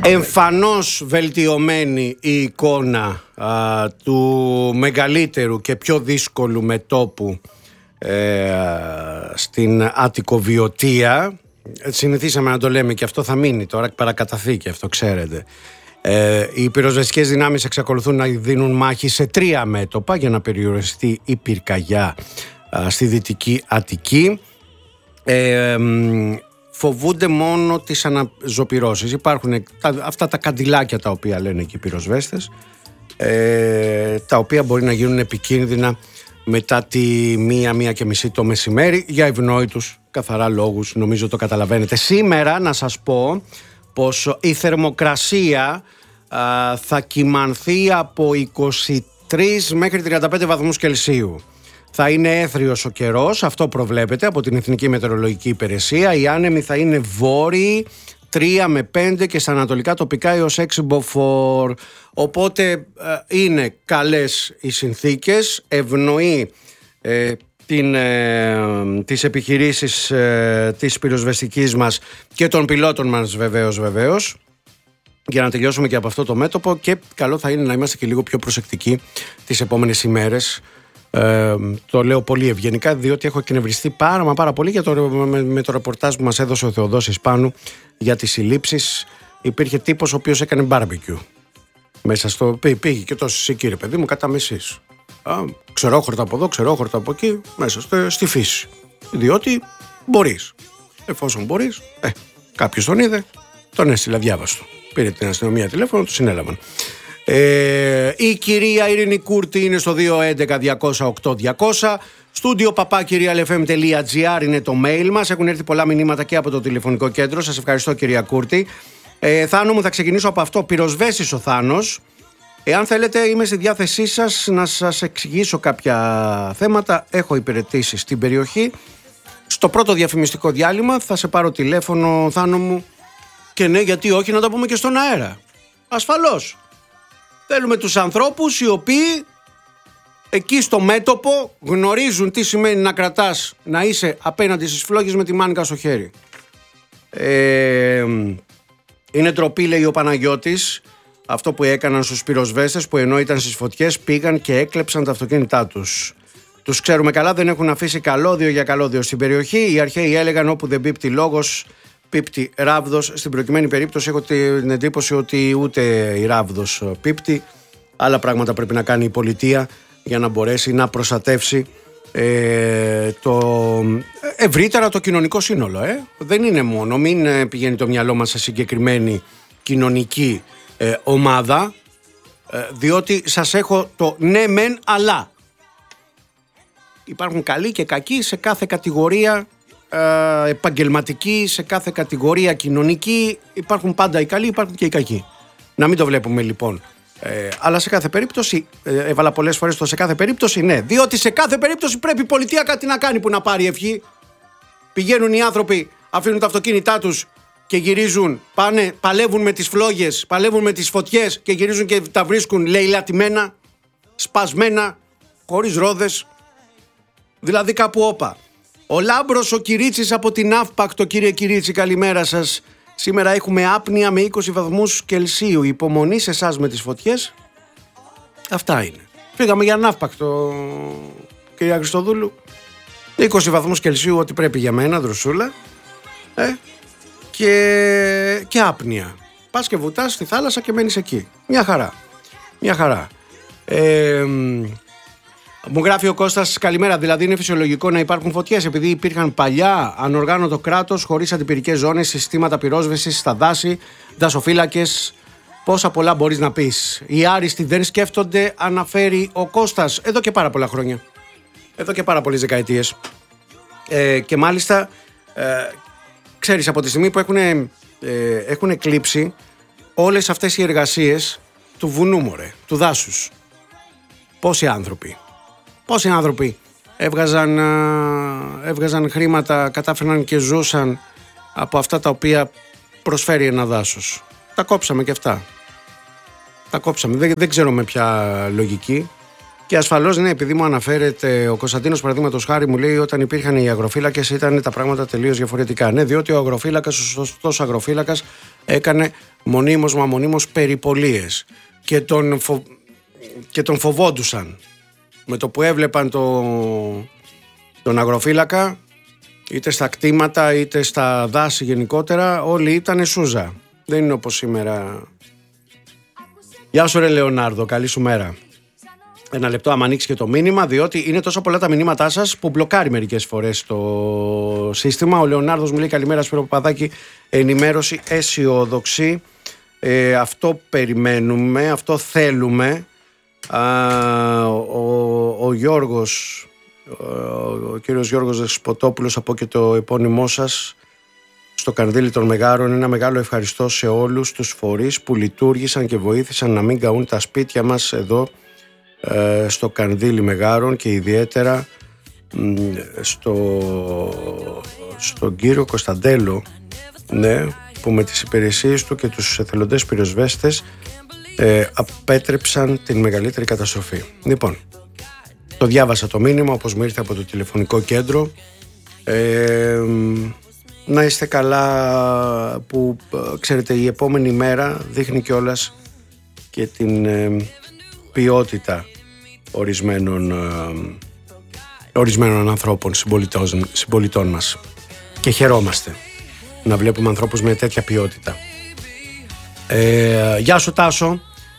Εμφανώς βελτιωμένη η εικόνα του μεγαλύτερου και πιο δύσκολου μετώπου στην Αττικοβιωτία. Συνηθίσαμε να το λέμε και αυτό θα μείνει τώρα παρακαταθήκη, αυτό ξέρετε. Οι πυροσβεστικές δυνάμεις εξακολουθούν να δίνουν μάχη σε 3 μέτωπα για να περιοριστεί η πυρκαγιά στη Δυτική Αττική. Φοβούνται μόνο τις αναζωπυρώσεις. Υπάρχουν αυτά τα καντιλάκια τα οποία λένε και οι πυροσβέστες, τα οποία μπορεί να γίνουν επικίνδυνα μετά τη 1-1:30 το μεσημέρι για ευνόητους καθαρά λόγους, νομίζω το καταλαβαίνετε. Σήμερα να σας πω πως η θερμοκρασία θα κυμανθεί από 23 μέχρι 35 βαθμούς Κελσίου. Θα είναι έθριος ο καιρός, αυτό προβλέπεται από την Εθνική Μετεωρολογική Υπηρεσία. Οι άνεμοι θα είναι βόρειοι 3 με 5 και στα ανατολικά τοπικά έως 6 μποφόρ. Οπότε είναι καλές οι συνθήκες, ευνοεί τις επιχειρήσεις της πυροσβεστικής μας και των πιλότων μας βεβαίως. Για να τελειώσουμε και από αυτό το μέτωπο, και καλό θα είναι να είμαστε και λίγο πιο προσεκτικοί τις επόμενες ημέρες. Το λέω πολύ ευγενικά, διότι έχω εκνευριστεί πάρα πολύ με το ρεπορτάζ που μας έδωσε ο Θεοδόσης Πάνου για τις συλλήψεις. Υπήρχε τύπος ο οποίος έκανε μπάρμπεκιου μέσα στο. Πήγε και τόσο εκεί, ρε παιδί μου, κατά μεσής. Ξερόχορτα από εδώ, ξερόχορτα από εκεί, μέσα στη φύση. Διότι μπορείς. Εφόσον μπορείς, κάποιος τον είδε, τον έστειλε αδιάβαστο. Πήρε την αστυνομία τηλέφωνο, του συνέλαβαν. Η κυρία Ειρήνη Κούρτη είναι στο 211-208-200. Στούντιο papakirialfm.gr είναι το mail μας. Έχουν έρθει πολλά μηνύματα και από το τηλεφωνικό κέντρο. Σας ευχαριστώ, κυρία Κούρτη. Θάνο μου, θα ξεκινήσω από αυτό. Πυροσβέστης ο Θάνος. Εάν θέλετε, είμαι στη διάθεσή σας να σας εξηγήσω κάποια θέματα. Έχω υπηρετήσει στην περιοχή. Στο πρώτο διαφημιστικό διάλειμμα θα σε πάρω τηλέφωνο, Θάνο μου. Και ναι, γιατί όχι, να το πούμε και στον αέρα. Ασφαλώς. Θέλουμε τους ανθρώπους οι οποίοι εκεί στο μέτωπο γνωρίζουν τι σημαίνει να κρατάς, να είσαι απέναντι στις φλόγες με τη μάνικα στο χέρι. Είναι ντροπή, λέει ο Παναγιώτης, αυτό που έκαναν στους πυροσβέστες που ενώ ήταν στις φωτιές πήγαν και έκλεψαν τα αυτοκίνητά τους. Τους ξέρουμε καλά, δεν έχουν αφήσει καλώδιο για καλώδιο στην περιοχή. Οι αρχαίοι έλεγαν όπου δεν πίπτει λόγος, πίπτει ράβδος. Στην προκειμένη περίπτωση έχω την εντύπωση ότι ούτε η ράβδος πίπτει. Άλλα πράγματα πρέπει να κάνει η πολιτεία για να μπορέσει να προστατεύσει ευρύτερα το κοινωνικό σύνολο. Δεν είναι μόνο, μην πηγαίνει το μυαλό μας σε συγκεκριμένη κοινωνική ομάδα, διότι σας έχω το ναι μεν αλλά. Υπάρχουν καλοί και κακοί σε κάθε κατηγορία επαγγελματική, σε κάθε κατηγορία κοινωνική. Υπάρχουν πάντα οι καλοί, υπάρχουν και οι κακοί. Να μην το βλέπουμε λοιπόν. Αλλά σε κάθε περίπτωση, έβαλα πολλές φορές το σε κάθε περίπτωση, ναι. Διότι σε κάθε περίπτωση πρέπει η πολιτεία κάτι να κάνει που να πάρει ευχή. Πηγαίνουν οι άνθρωποι, αφήνουν τα αυτοκίνητά τους και γυρίζουν, πάνε, παλεύουν με τις φλόγες, παλεύουν με τις φωτιές και γυρίζουν και τα βρίσκουν λαιλατημένα, σπασμένα, χωρίς ρόδες. Δηλαδή κάπου όπα. Ο Λάμπρος ο Κυρίτσης από την Αύπακτο, κύριε Κυρίτσι, καλημέρα σας. Σήμερα έχουμε άπνοια με 20 βαθμούς Κελσίου. Υπομονή σε εσάς με τις φωτιές. Αυτά είναι. Φύγαμε για Αύπακτο, κυρία Χριστοδούλου. 20 βαθμούς Κελσίου, ό,τι πρέπει για μένα, δροσούλα. Και άπνοια. Πας και βουτάς στη θάλασσα και μένεις εκεί. Μια χαρά. Μια χαρά. Μου γράφει ο Κώστας, καλημέρα. Δηλαδή είναι φυσιολογικό να υπάρχουν φωτιές επειδή υπήρχαν παλιά ανοργάνωτο κράτος χωρίς αντιπυρικές ζώνες, συστήματα πυρόσβεσης στα δάση, δασοφύλακες. Πόσα πολλά μπορείς να πεις. Οι άριστοι δεν σκέφτονται, αναφέρει ο Κώστας, εδώ και πάρα πολλά χρόνια. Εδώ και πάρα πολλές δεκαετίες. Και μάλιστα, ξέρεις, από τη στιγμή που έχουν κλείψει όλες αυτές οι εργασίες του βουνού, μωρέ, του δάσους. Πόσοι άνθρωποι έβγαζαν χρήματα, κατάφεραν και ζούσαν από αυτά τα οποία προσφέρει ένα δάσος. Τα κόψαμε και αυτά. Τα κόψαμε. Δεν ξέρω με ποια λογική. Και ασφαλώς, ναι, επειδή μου αναφέρεται ο Κωνσταντίνος, παραδείγματος χάρη, μου λέει όταν υπήρχαν οι αγροφύλακες ήταν τα πράγματα τελείως διαφορετικά. Ναι, διότι ο αγροφύλακας, ο σωστός αγροφύλακας, έκανε μονίμως περιπολίες και τον φοβόντουσαν. Με το που έβλεπαν τον αγροφύλακα, είτε στα κτήματα είτε στα δάση γενικότερα, όλοι ήταν σούζα. Δεν είναι όπως σήμερα. Γεια σου ρε Λεωνάρδο, καλή σου μέρα. Ένα λεπτό άμα ανοίξει και το μήνυμα, διότι είναι τόσο πολλά τα μηνύματά σας που μπλοκάρει μερικές φορές το σύστημα. Ο Λεωνάρδος μου λέει καλημέρα Σπύρο Παπαδάκη, ενημέρωση αισιόδοξη. Αυτό περιμένουμε, αυτό θέλουμε. Ο Γιώργος, ο κύριος Γιώργος Δεσποτόπουλος, από και το επώνυμό σας στο Καρδίλι των Μεγάρων, ένα μεγάλο ευχαριστώ σε όλους τους φορείς που λειτουργήσαν και βοήθησαν να μην καούν τα σπίτια μας εδώ στο Καρδίλι Μεγάρων, και ιδιαίτερα στον κύριο Κωνσταντέλο, ναι, που με τις υπηρεσίες του και τους εθελοντές πυροσβέστες απέτρεψαν την μεγαλύτερη καταστροφή. Λοιπόν, το διάβασα το μήνυμα όπως μου ήρθε από το τηλεφωνικό κέντρο. Να είστε καλά, που ξέρετε η επόμενη μέρα δείχνει κιόλας και την ποιότητα ορισμένων ανθρώπων, συμπολιτών μας, και χαιρόμαστε να βλέπουμε ανθρώπους με τέτοια ποιότητα. Γεια σου Τάσο.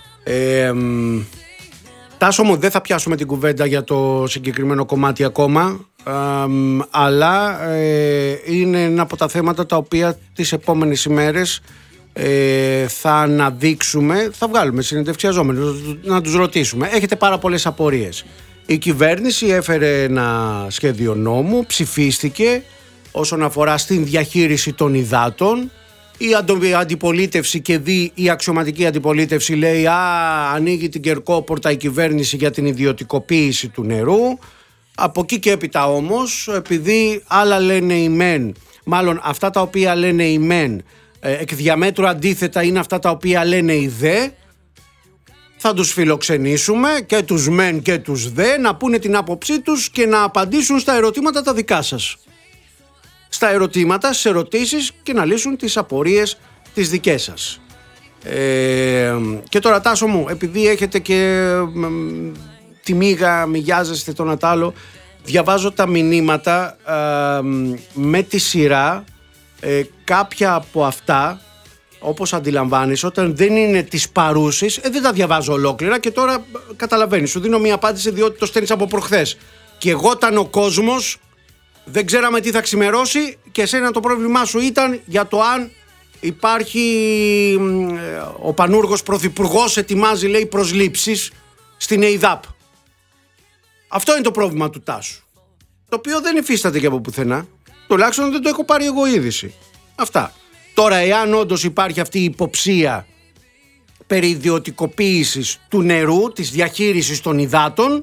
Τάσο μου, δεν θα πιάσουμε την κουβέντα για το συγκεκριμένο κομμάτι ακόμα, αλλά είναι ένα από τα θέματα τα οποία τις επόμενες ημέρες θα αναδείξουμε, θα βγάλουμε συνεντευξιαζόμενους να τους ρωτήσουμε. Έχετε πάρα πολλές απορίες. Η κυβέρνηση έφερε ένα σχέδιο νόμου, ψηφίστηκε όσον αφορά στην διαχείριση των υδάτων. Η αντιπολίτευση και η αξιωματική αντιπολίτευση λέει ανοίγει την κερκόπορτα η κυβέρνηση για την ιδιωτικοποίηση του νερού. Από εκεί και έπειτα όμως, επειδή άλλα λένε οι μεν, μάλλον αυτά τα οποία λένε οι μεν εκ διαμέτρου αντίθετα είναι αυτά τα οποία λένε οι δε, θα τους φιλοξενήσουμε και τους μεν και τους δε να πούνε την άποψή τους και να απαντήσουν στα ερωτήματα τα δικά σας. Στα ερωτήματα, στις ερωτήσεις, και να λύσουν τις απορίες τις δικές σας. Και τώρα Τάσο μου, επειδή έχετε και τη μίγα, μιγιάζεστε το ένα τ' άλλο, διαβάζω τα μηνύματα με τη σειρά. Κάποια από αυτά, όπως αντιλαμβάνεις, όταν δεν είναι της παρούσης, δεν τα διαβάζω ολόκληρα, και τώρα καταλαβαίνεις, σου δίνω μια απάντηση διότι το στέλνεις από προχθές. Και εγώ ήταν ο κόσμος, δεν ξέραμε τι θα ξημερώσει, και εσένα το πρόβλημά σου ήταν για το αν υπάρχει ο πανούργος πρωθυπουργός ετοιμάζει, λέει, προσλήψεις στην ΕΙΔΑΠ. Αυτό είναι το πρόβλημα του Τάσου, το οποίο δεν υφίσταται και από πουθενά. Τουλάχιστον δεν το έχω πάρει εγώ είδηση. Αυτά. Τώρα, εάν όντως υπάρχει αυτή η υποψία περί ιδιωτικοποίησης του νερού, της διαχείρισης των υδάτων,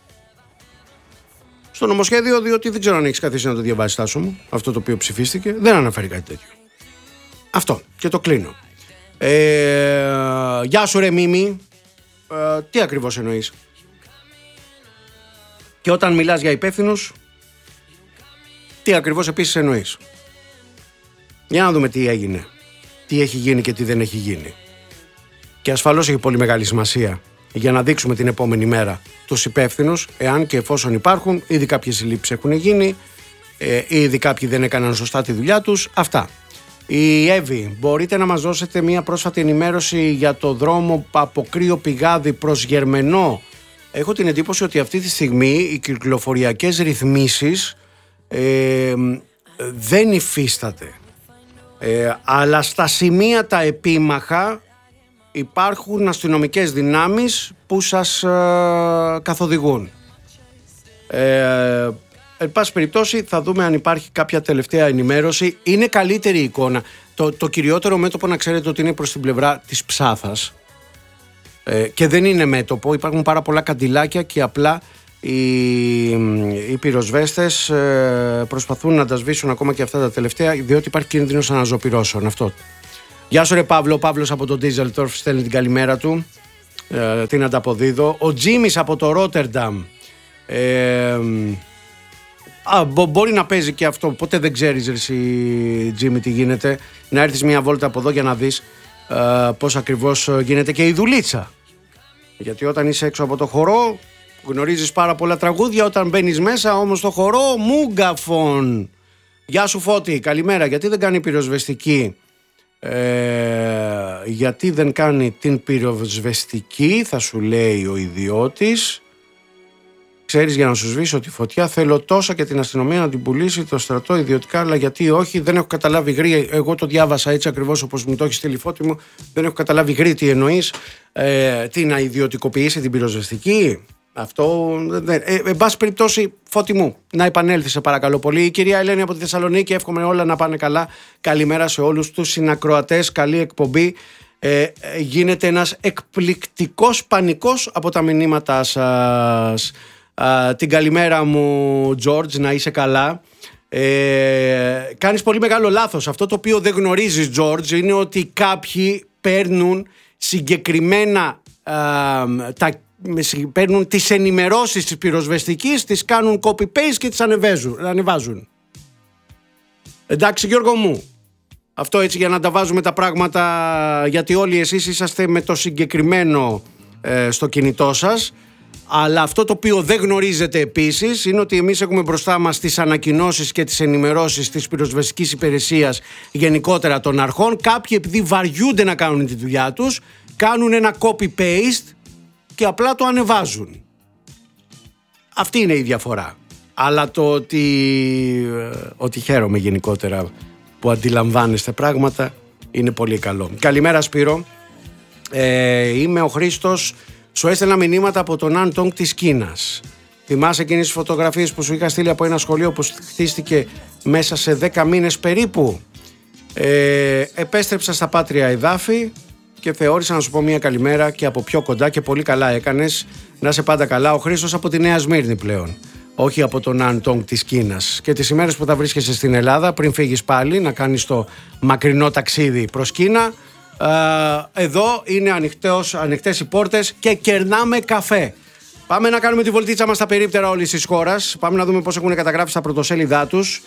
στο νομοσχέδιο, διότι δεν ξέρω αν έχεις καθίσει να το διαβάσεις Τάσο μου, αυτό το οποίο ψηφίστηκε, δεν αναφέρει κάτι τέτοιο. Αυτό, και το κλείνω. Γεια σου ρε Μίμη. Τι ακριβώς εννοείς? Και όταν μιλάς για υπεύθυνους, τι ακριβώς επίσης εννοείς? Για να δούμε τι έγινε, τι έχει γίνει και τι δεν έχει γίνει. Και ασφαλώς έχει πολύ μεγάλη σημασία για να δείξουμε την επόμενη μέρα τους υπεύθυνους, εάν και εφόσον υπάρχουν, ήδη κάποιες συλλήψεις έχουν γίνει, ήδη κάποιοι δεν έκαναν σωστά τη δουλειά τους. Αυτά. Η Εύη, μπορείτε να μας δώσετε μια πρόσφατη ενημέρωση για το δρόμο από Κρύο Πηγάδι προς Γερμενό? Έχω την εντύπωση ότι αυτή τη στιγμή οι κυκλοφοριακές ρυθμίσεις δεν υφίσταται, αλλά στα σημεία τα επίμαχα υπάρχουν αστυνομικές δυνάμεις που σας καθοδηγούν. Εν πάση περιπτώσει θα δούμε αν υπάρχει κάποια τελευταία ενημέρωση. Είναι καλύτερη η εικόνα. Το κυριότερο μέτωπο, να ξέρετε, ότι είναι προς την πλευρά της Ψάθας, και δεν είναι μέτωπο. Υπάρχουν πάρα πολλά καντιλάκια και απλά οι πυροσβέστες προσπαθούν να τα σβήσουν ακόμα και αυτά τα τελευταία, διότι υπάρχει κίνδυνος αναζωπυρώσεων. Αυτό. Γεια σου ρε Παύλο. Ο Παύλος από τον Ντίζελτορφ στέλνει την καλημέρα του. την ανταποδίδω. Ο Τζίμις από το Ρότερνταμ, μπορεί να παίζει και αυτό. Ποτέ δεν ξέρεις εσύ, Τζίμι, τι γίνεται. Να έρθεις μια βόλτα από εδώ για να δεις πώς ακριβώς γίνεται και η δουλίτσα. Γιατί όταν είσαι έξω από το χορό γνωρίζεις πάρα πολλά τραγούδια. Όταν μπαίνεις μέσα όμως στο χορό, μούγκαφον. Γεια σου Φώτη, καλημέρα. Γιατί δεν κάνει πυροσβεστική? Γιατί δεν κάνει την πυροσβεστική, θα σου λέει ο ιδιώτης. Ξέρεις, για να σου σβήσω τη φωτιά θέλω τόσα και την αστυνομία να την πουλήσει το στρατό ιδιωτικά, αλλά γιατί όχι? Δεν έχω καταλάβει γρήγορα. Εγώ το διάβασα έτσι ακριβώς όπως μου το έχει στείλει, Φώτη μου. Δεν έχω καταλάβει γρήγορα τι εννοείς. Τι, να ιδιωτικοποιήσει την πυροσβεστική? Αυτό εν πάση περιπτώσει, Φώτη μου, να επανέλθει σε παρακαλώ πολύ. Η κυρία Ελένη από τη Θεσσαλονίκη, εύχομαι όλα να πάνε καλά. Καλημέρα σε όλους τους συνακροατές, καλή εκπομπή. Γίνεται ένας εκπληκτικός πανικός από τα μηνύματά σας. Την καλημέρα μου, George, να είσαι καλά. Κάνεις πολύ μεγάλο λάθος. Αυτό το οποίο δεν γνωρίζεις, George, είναι ότι κάποιοι παίρνουν συγκεκριμένα παίρνουν τις ενημερώσεις της πυροσβεστικής, τις κάνουν copy-paste και τις ανεβάζουν. Εντάξει, Γιώργο μου, αυτό έτσι για να τα βάζουμε τα πράγματα, γιατί όλοι εσείς είσαστε με το συγκεκριμένο στο κινητό σας. Αλλά αυτό το οποίο δεν γνωρίζετε επίσης είναι ότι εμείς έχουμε μπροστά μας τις ανακοινώσεις και τις ενημερώσεις της πυροσβεστικής υπηρεσίας, γενικότερα των αρχών. Κάποιοι, επειδή βαριούνται να κάνουν τη δουλειά τους, κάνουν ένα copy-paste και απλά το ανεβάζουν. Αυτή είναι η διαφορά. Αλλά το ότι χαίρομαι γενικότερα που αντιλαμβάνεστε πράγματα είναι πολύ καλό. Καλημέρα Σπύρο, είμαι ο Χρήστος. Σου έστελνα μηνύματα από τον Άντονγκ της Κίνας. Θυμάσαι εκείνες τις φωτογραφίες που σου είχα στείλει από ένα σχολείο που χτίστηκε μέσα σε 10 μήνες περίπου? Επέστρεψα στα πάτρια εδάφη και θεώρησα να σου πω μια καλημέρα και από πιο κοντά, και πολύ καλά έκανες. Να είσαι πάντα καλά. Ο Χρήστος από τη Νέα Σμύρνη πλέον, όχι από τον Άντονγκ της Κίνας. Και τις ημέρες που θα βρίσκεσαι στην Ελλάδα, πριν φύγεις πάλι να κάνεις το μακρινό ταξίδι προς Κίνα, εδώ είναι ανοιχτές οι πόρτες και κερνάμε καφέ. Πάμε να κάνουμε τη βολτίτσα μας στα περίπτερα όλης της χώρας. Πάμε να δούμε πώς έχουν καταγράψει στα πρωτοσέλιδά τους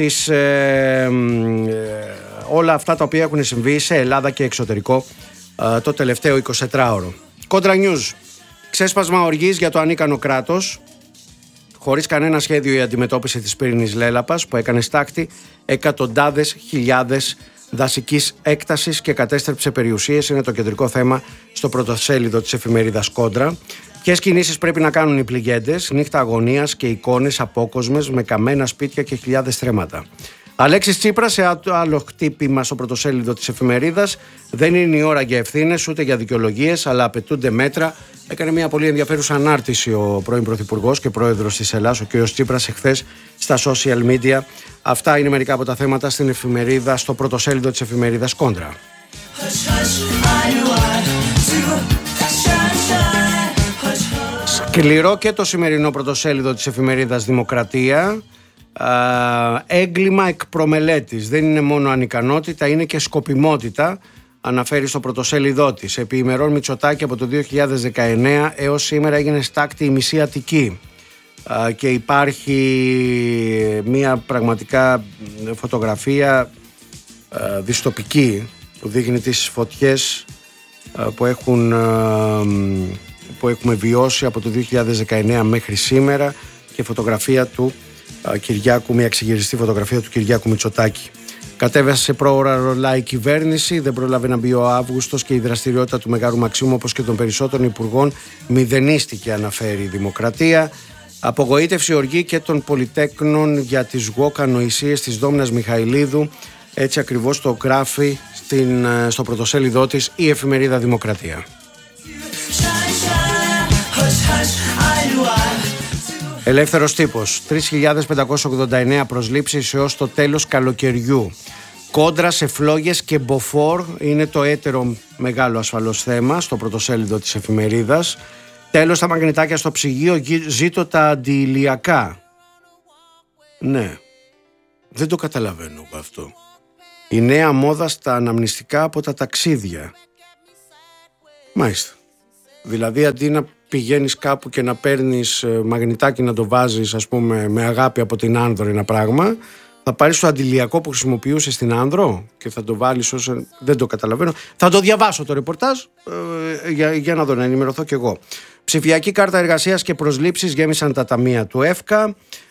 όλα αυτά τα οποία έχουν συμβεί σε Ελλάδα και εξωτερικό το τελευταίο 24ωρο. Κόντρα News. Ξέσπασμα οργής για το ανίκανο κράτος. Χωρίς κανένα σχέδιο η αντιμετώπιση της πύρινης λέλαπας που έκανε στάχτη εκατοντάδες χιλιάδες δασικής έκτασης και κατέστρεψε περιουσίες, είναι το κεντρικό θέμα στο πρωτοσέλιδο της εφημερίδας Κόντρα. Ποιες κινήσεις πρέπει να κάνουν οι πληγέντες? Νύχτα αγωνίας και εικόνες απόκοσμες με καμένα σπίτια και χιλιάδες θρέματα. Αλέξης Τσίπρας σε άλλο χτύπημα στο πρωτοσέλιδο της εφημερίδας. Δεν είναι η ώρα για ευθύνες ούτε για δικαιολογίες, αλλά απαιτούνται μέτρα. Έκανε μια πολύ ενδιαφέρουσα ανάρτηση ο πρώην Πρωθυπουργός και Πρόεδρος της Ελλάδας, ο κ. Τσίπρας, εχθές στα social media. Αυτά είναι μερικά από τα θέματα στην εφημερίδα, στο πρωτοσέλιδο της εφημερίδας Κόντρα. Σκληρό και το σημερινό πρωτοσέλιδο της εφημερίδας Δημοκρατία. Έγκλημα εκ προμελέτης. Δεν είναι μόνο ανικανότητα, είναι και σκοπιμότητα, αναφέρει στο πρωτοσέλιδό της. Επί ημερών Μητσοτάκη από το 2019 έως σήμερα έγινε στάκτη η μισή Αττική και υπάρχει μια πραγματικά φωτογραφία δυστοπική που δείχνει τις φωτιές που έχουμε βιώσει από το 2019 μέχρι σήμερα και φωτογραφία του Κυριάκου, μια εξεγεριστή φωτογραφία του Κυριάκου Μητσοτάκη. Κατέβασε σε πρόωρα ρολά η κυβέρνηση, δεν πρόλαβε να μπει ο Αύγουστος και η δραστηριότητα του Μεγάρου Μαξίμου όπως και των περισσότερων υπουργών μηδενίστηκε, αναφέρει η Δημοκρατία. Απογοήτευση οργή και των πολυτέκνων για τις ΓΟΚ ανοησίες της Δόμνας Μιχαηλίδου, έτσι ακριβώς το γράφει στο πρωτοσέλιδό της η εφημερίδα Δημοκρατία. Ελεύθερος τύπος. 3.589 προσλήψεις έως το τέλος καλοκαιριού. Κόντρα σε φλόγες και μποφόρ είναι το έτερο μεγάλο ασφαλώς θέμα στο πρωτοσέλιδο της εφημερίδας. Τέλος τα μαγνητάκια στο ψυγείο, ζήτω τα αντιηλιακά. Ναι, δεν το καταλαβαίνω αυτό. Η νέα μόδα στα αναμνηστικά από τα ταξίδια. Μάλιστα. Δηλαδή αντί να πηγαίνεις κάπου και να παίρνεις μαγνητάκι να το βάζεις, ας πούμε, με αγάπη από την Άνδρο ένα πράγμα, θα πάρεις το αντιλιακό που χρησιμοποιούσε στην Άνδρο και θα το βάλεις όσο... Δεν το καταλαβαίνω. Θα το διαβάσω το ρεπορτάζ για να δω, να ενημερωθώ κι εγώ. Ψηφιακή κάρτα εργασίας και προσλήψεις γέμισαν τα ταμεία του ΕΦΚΑ.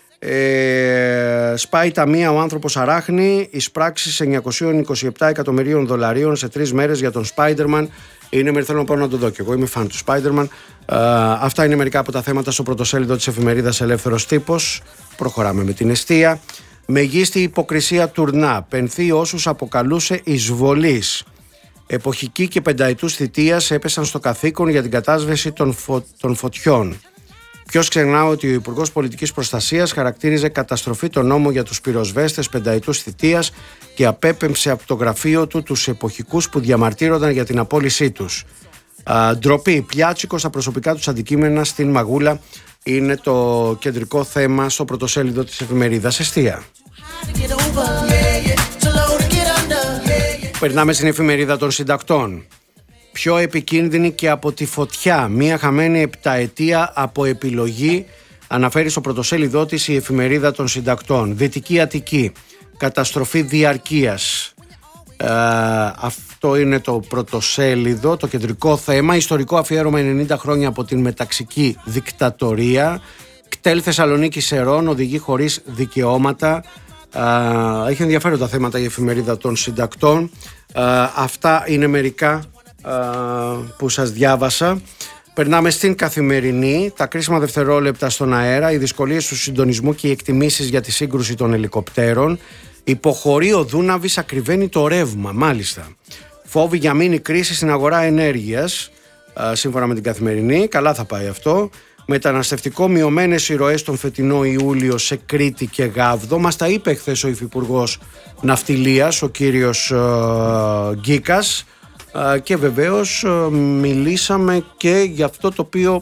Σπάει ταμεία ο άνθρωπος αράχνη. Εισπράξεις 927 εκατομμυρίων δολαρίων σε 3 μέρες για τον Spider-Man. Θέλω να πάω να το δω κι εγώ. Είμαι φαν του Spider-Man. Αυτά είναι μερικά από τα θέματα στο πρωτοσέλιδο της εφημερίδας Ελεύθερος Τύπος. Προχωράμε με την εστία. Μεγίστη υποκρισία τουρνά. Πενθεί όσους αποκαλούσε εισβολής. Εποχική και πενταετούς θητείας έπεσαν στο καθήκον για την κατάσβεση των φωτιών. Ποιος ξεχνά ότι ο Υπουργός Πολιτικής Προστασίας χαρακτήριζε καταστροφή τον νόμο για τους πυροσβέστες πενταετούς θητείας και απέπεμψε από το γραφείο του τους εποχικούς που διαμαρτύρονταν για την απόλυσή τους. Ντροπή, πιάτσικο στα προσωπικά τους αντικείμενα στην μαγούλα είναι το κεντρικό θέμα στο πρωτοσέλιδο της εφημερίδας Εστία. Περνάμε στην εφημερίδα των συντακτών. Πιο επικίνδυνη και από τη φωτιά. Μία χαμένη επταετία από επιλογή, αναφέρει στο πρωτοσέλιδό της η εφημερίδα των συντακτών. Δυτική Αττική. Καταστροφή διαρκείας. Αυτό είναι το πρωτοσέλιδο, το κεντρικό θέμα. Ιστορικό αφιέρωμα 90 χρόνια από την μεταξική δικτατορία. κτέλ Θεσσαλονίκη Σερών, οδηγεί χωρίς δικαιώματα. Έχει ενδιαφέροντα θέματα η εφημερίδα των συντακτών. Αυτά είναι μερικά που σας διάβασα. Περνάμε στην Καθημερινή. Τα κρίσιμα δευτερόλεπτα στον αέρα, οι δυσκολίες του συντονισμού και οι εκτιμήσεις για τη σύγκρουση των ελικοπτέρων. Υποχωρεί ο Δούναβης, ακριβένει το ρεύμα. Μάλιστα. Φόβοι για μίνι κρίση στην αγορά ενέργειας. Σύμφωνα με την Καθημερινή. Καλά θα πάει αυτό. Μεταναστευτικό, μειωμένες οι ροές τον φετινό Ιούλιο σε Κρήτη και Γάβδο. Μας τα είπε χθες ο Υφυπουργός Ναυτιλίας, ο κύριος Γκίκας. Και βεβαίως μιλήσαμε και για αυτό το οποίο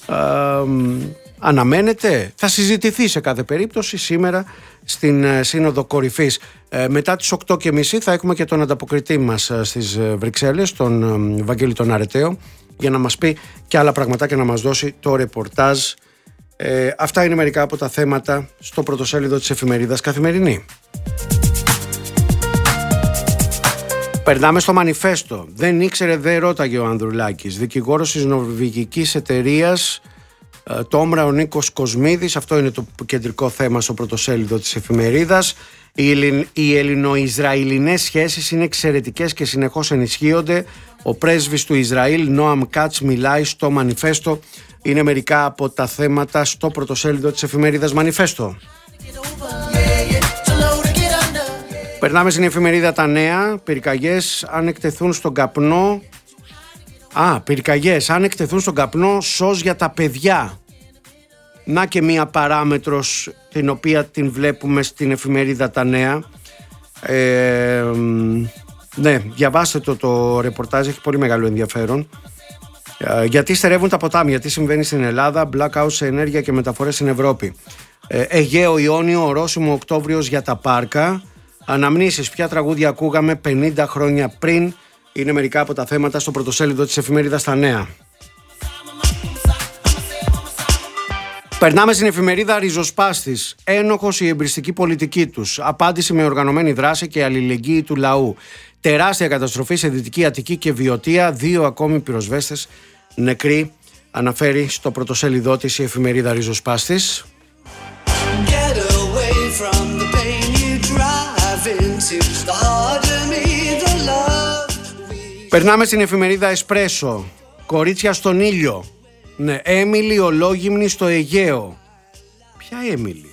αναμένεται, θα συζητηθεί σε κάθε περίπτωση σήμερα στην Σύνοδο Κορυφής. Μετά τις 8.30 θα έχουμε και τον ανταποκριτή μας στις Βρυξέλλες, τον Βαγγέλη τον Αρεταίο, για να μας πει και άλλα πραγματάκια, να μας δώσει το ρεπορτάζ. Αυτά είναι μερικά από τα θέματα στο πρωτοσέλιδο της εφημερίδας Καθημερινή. Περνάμε στο Μανιφέστο. Δεν ήξερε, δεν ρώταγε ο Ανδρουλάκης. Δικηγόρος της νορβηγικής εταιρείας Τόμρα, ο Νίκος Κοσμίδης. Αυτό είναι το κεντρικό θέμα στο πρωτοσέλιδο της εφημερίδας. Οι ελληνο-ισραηλινές σχέσεις είναι εξαιρετικές και συνεχώς ενισχύονται. Ο πρέσβης του Ισραήλ, Νόαμ Κάτς, μιλάει στο Μανιφέστο. Είναι μερικά από τα θέματα στο πρωτοσέλιδο της εφημερίδας Μανιφέστο. Περνάμε στην εφημερίδα Τα Νέα. Πυρκαγιές αν εκτεθούν στον καπνό. Πυρκαγιές αν εκτεθούν στον καπνό, σως για τα παιδιά. Να και μία παράμετρος την οποία την βλέπουμε στην εφημερίδα Τα Νέα. Ναι, διαβάστε το ρεπορτάζ, έχει πολύ μεγάλο ενδιαφέρον. Γιατί στερεύουν τα ποτάμια, τι συμβαίνει στην Ελλάδα, blackout σε ενέργεια και μεταφορές στην Ευρώπη. Αιγαίο Ιόνιο, ορόσημο Οκτώβριος για τα πάρκα. Αναμνήσεις, ποια τραγούδια ακούγαμε 50 χρόνια πριν. Είναι μερικά από τα θέματα στο πρωτοσέλιδο της εφημερίδας Τα Νέα. Περνάμε στην εφημερίδα Ριζοσπάστης. Ένοχος η εμπριστική πολιτική τους. Απάντηση με οργανωμένη δράση και αλληλεγγύη του λαού. Τεράστια καταστροφή σε Δυτική Αττική και Βιωτία. 2 ακόμη πυροσβέστες νεκροί. Αναφέρει στο πρωτοσέλιδό της η εφημερίδα Ριζοσπάστης. Περνάμε στην εφημερίδα Εσπρέσο. Κορίτσια στον ήλιο. Ναι, Έμιλη ολόγυμνη στο Αιγαίο. Ποια Έμιλη?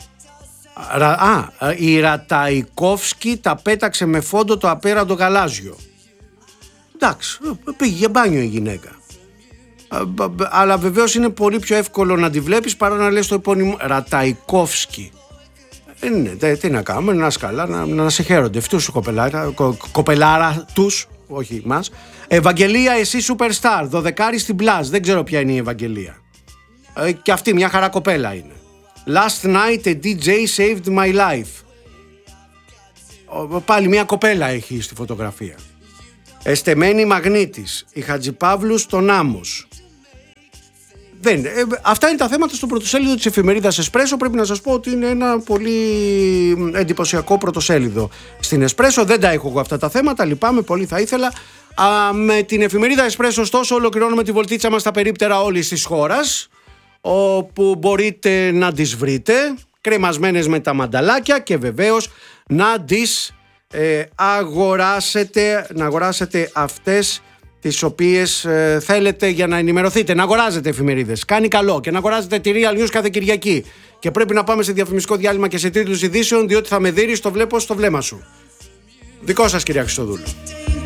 Η Ραταϊκόφσκι τα πέταξε με φόντο το απέραντο γαλάζιο. Εντάξει, πήγε για μπάνιο η γυναίκα. Αλλά βεβαίως είναι πολύ πιο εύκολο να τη βλέπεις παρά να λες το επώνυμο Ραταϊκόφσκι. Ναι, τι να κάνουμε, να σκαλά, να σε χαίρονται αυτούς κοπελάρα τους, όχι μας. Ευαγγελία, εσύ superstar, 12 στην Plus, δεν ξέρω ποια είναι η Ευαγγελία. Και αυτή μια χαρά κοπέλα είναι. Last night a DJ saved my life. Πάλι μια κοπέλα έχει στη φωτογραφία. Εστεμένη Μαγνήτης, η Χατζηπαύλου στον Άμμος. Αυτά είναι τα θέματα στο πρωτοσέλιδο της εφημερίδας Εσπρέσο. Πρέπει να σας πω ότι είναι ένα πολύ εντυπωσιακό πρωτοσέλιδο στην Εσπρέσο. Δεν τα έχω εγώ αυτά τα θέματα, λυπάμαι, πολύ θα ήθελα. Με την εφημερίδα Εσπρέσο, ωστόσο, ολοκληρώνουμε τη βολτίτσα μας στα περίπτερα όλης της χώρας, όπου μπορείτε να τις βρείτε κρεμασμένες με τα μανταλάκια και βεβαίως να τις αγοράσετε αυτές τις οποίες θέλετε για να ενημερωθείτε. Να αγοράζετε εφημερίδες, κάνει καλό, και να αγοράζετε τη Real News κάθε Κυριακή. Και πρέπει να πάμε σε διαφημιστικό διάλειμμα και σε τίτλους ειδήσεων, διότι θα με δείρεις, το βλέπω στο βλέμμα σου. Δικό σας, κυρία Χριστοδούλου.